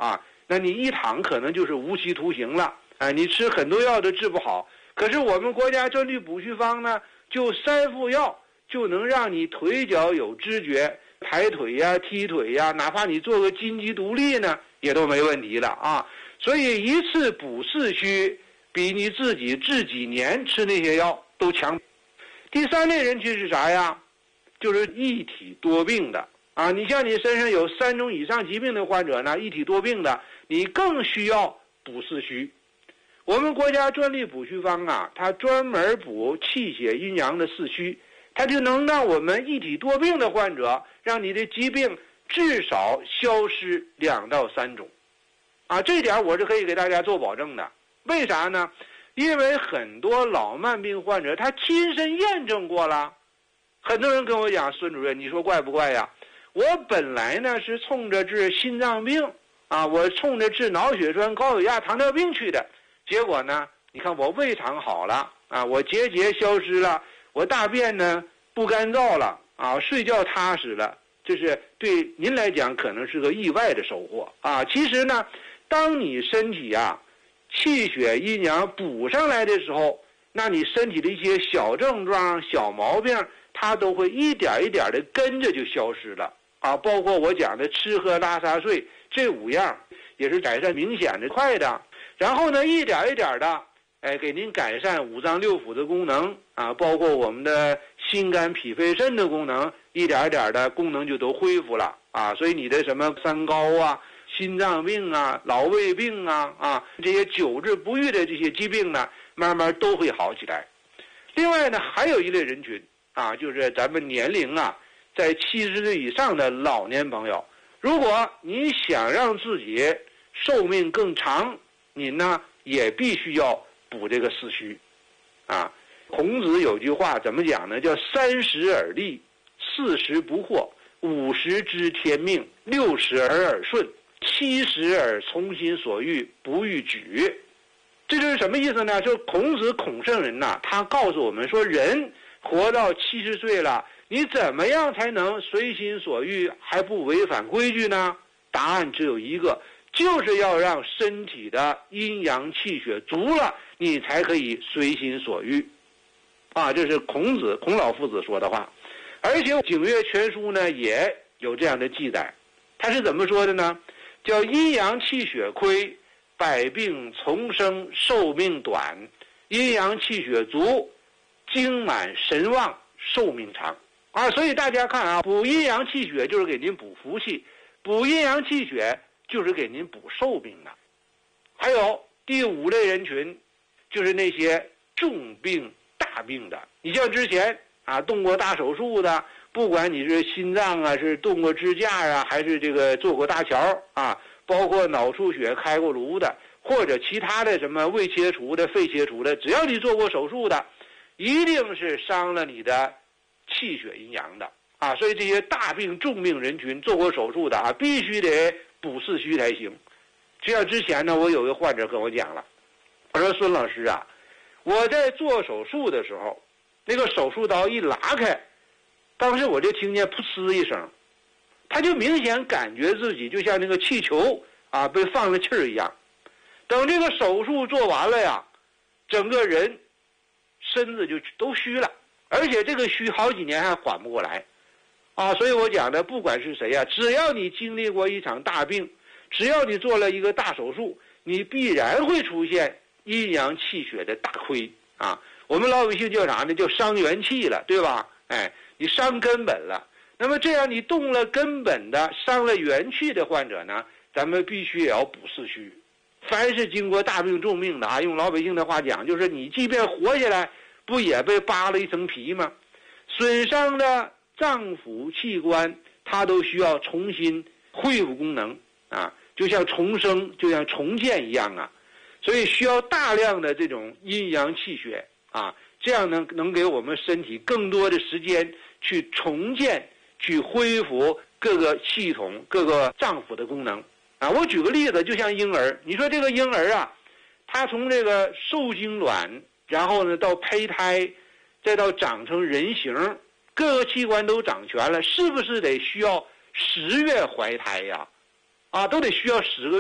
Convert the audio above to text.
啊，那你一躺可能就是无期徒刑了啊！你吃很多药都治不好。可是我们国家专利补虚方呢，就3副药就能让你腿脚有知觉，抬腿呀、踢腿呀，哪怕你做个金鸡独立呢，也都没问题了啊！所以一次补4虚，比你自己治几年吃那些药都强。第3类人群是啥呀？就是一体多病的啊！你像你身上有3种以上疾病的患者呢，一体多病的，你更需要补4虚。我们国家专利补虚方啊，它专门补气血阴阳的4虚，它就能让我们一体多病的患者，让你的疾病至少消失2到3种，啊，这一点我是可以给大家做保证的。为啥呢？因为很多老慢病患者他亲身验证过了。很多人跟我讲，孙主任，你说怪不怪呀？我本来呢是冲着治心脏病啊，我冲着治脑血栓、高血压、糖尿病去的。结果呢，你看我胃肠好了啊，我结节消失了，我大便呢不干燥了啊，睡觉踏实了，这是对您来讲可能是个意外的收获啊。其实呢，当你身体啊气血阴阳补上来的时候，那你身体的一些小症状、小毛病，它都会一点一点的跟着就消失了啊。包括我讲的吃喝拉撒睡这5样，也是改善明显的快的。然后呢，一点一点的，给您改善5脏6腑的功能啊，包括我们的心肝脾肺肾的功能，一点一点的功能就都恢复了啊。所以你的什么三高啊、心脏病啊、老胃病啊这些久治不愈的这些疾病呢，慢慢都会好起来。另外呢，还有一类人群啊，就是咱们年龄啊在70岁以上的老年朋友，如果你想让自己寿命更长，您呢也必须要补这个4虚啊。孔子有句话怎么讲呢？叫30而立，40不惑，50知天命，60而耳顺，70而从心所欲，不逾矩。这就是什么意思呢？就孔子孔圣人呐，他告诉我们说，人活到70岁了，你怎么样才能随心所欲还不违反规矩呢？答案只有一个，就是要让身体的阴阳气血足了，你才可以随心所欲啊。这是孔老夫子说的话。而且《景岳全书》呢也有这样的记载，他是怎么说的呢？叫阴阳气血亏，百病丛生，寿命短；阴阳气血足，精满神旺，寿命长啊。所以大家看啊，补阴阳气血就是给您补福气，补阴阳气血就是给您补寿命的。还有第5类人群，就是那些重病大病的。你像之前啊动过大手术的，不管你是心脏啊，是动过支架啊，还是这个做过搭桥啊，包括脑出血开过颅的，或者其他的什么胃切除的、肺切除的，只要你做过手术的，一定是伤了你的气血阴阳的啊。所以这些大病重病人群做过手术的啊，必须得补4虚才行。就像之前呢，我有个患者跟我讲了，我说孙老师啊，我在做手术的时候，那个手术刀一拉开，当时我就听见噗呲一声，他就明显感觉自己就像那个气球啊被放了气儿一样。等这个手术做完了呀，整个人身子就都虚了，而且这个虚好几年还缓不过来啊。所以我讲的，不管是谁呀，只要你经历过一场大病，只要你做了一个大手术，你必然会出现阴阳气血的大亏啊。我们老百姓叫啥呢？叫伤元气了，对吧？你伤根本了。那么这样你动了根本的、伤了元气的患者呢，咱们必须也要补4虚。凡是经过大病重病的啊，用老百姓的话讲，就是你即便活下来，不也被扒了一层皮吗？损伤的脏腑器官，它都需要重新恢复功能啊，就像重生、就像重建一样啊。所以需要大量的这种阴阳气血啊，这样呢能给我们身体更多的时间去重建、去恢复各个系统、各个脏腑的功能啊。我举个例子，就像婴儿，你说这个婴儿啊，他从这个受精卵，然后呢到胚胎，再到长成人形，各个器官都长全了，是不是得需要10月怀胎呀？啊，都得需要10个月。